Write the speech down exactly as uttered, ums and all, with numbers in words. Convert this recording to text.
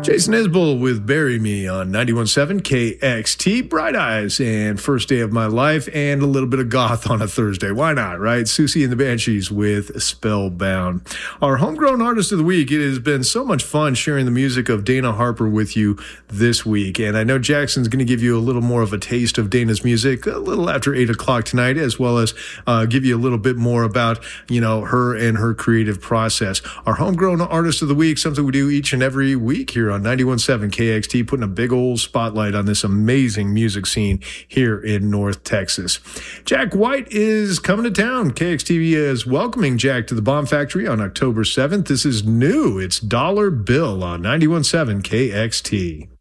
Jason Isbell with Bury Me on ninety-one point seven K X T, Bright Eyes, and First Day of My Life, and a little bit of goth on a Thursday. Why not, right? Susie and the Banshees with Spellbound. Our homegrown artist of the week. It has been so much fun sharing the music of Dana Harper with you this week, and I know Jackson's going to give you a little more of a taste of Dana's music a little after eight o'clock tonight, as well as uh, give you a little bit more about, you know, her and her creative process. Our homegrown artist of the week, something we do each and every week here on ninety-one point seven K X T, putting a big old spotlight on this amazing music scene here in North Texas. Jack White is coming to town. K X T V is welcoming Jack to the Bomb Factory on October seventh. This is new. It's Dollar Bill on ninety-one point seven K X T.